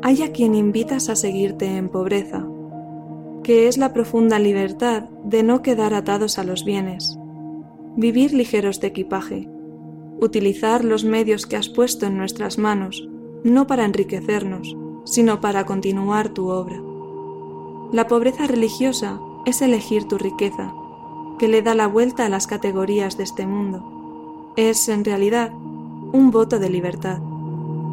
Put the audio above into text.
hay a quien invitas a seguirte en pobreza, que es la profunda libertad de no quedar atados a los bienes, vivir ligeros de equipaje, utilizar los medios que has puesto en nuestras manos, no para enriquecernos, sino para continuar tu obra. La pobreza religiosa es elegir tu riqueza, que le da la vuelta a las categorías de este mundo. Es, en realidad, un voto de libertad.